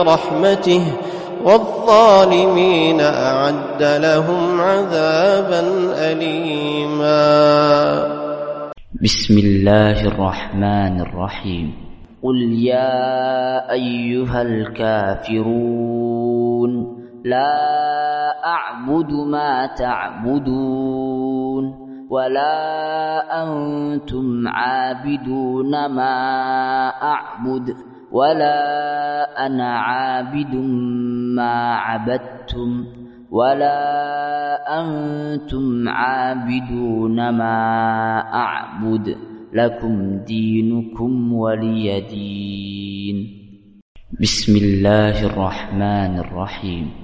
رحمته والظالمين أعد لهم عذابا أليما. بسم الله الرحمن الرحيم. قل يا أيها الكافرون لا أعبد ما تعبدون ولا أنتم عابدون ما أعبد ولا أنا عابد ما عبدتم ولا أنتم عابدون ما أعبد لكم دينكم ولي دين. بسم الله الرحمن الرحيم.